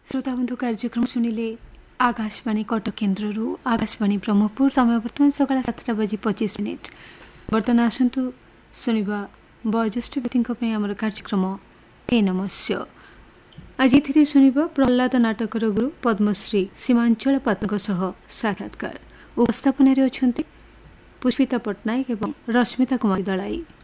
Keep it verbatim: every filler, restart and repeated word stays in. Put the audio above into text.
श्रोताबंधु कार्यक्रम शुणिले आकाशवाणी कटक केन्द्रରୁ आकाशवाणी ब्रह्मपुर समय बर्तमान सकाळ सातटा बजी पचिश मिनिट बर्तमान आसतु शुणा वयोज्येष्ठ व्यक्ति आम कार्यक्रम हे नमस्य आज शुणा प्रहलाद नाटकर गुरु पद्मश्री सीमांचल पात्र साक्षात्कार उपस्थापन अच्छा पुष्पिता पट्टनायक और रश्मिता कुमारी दलाई।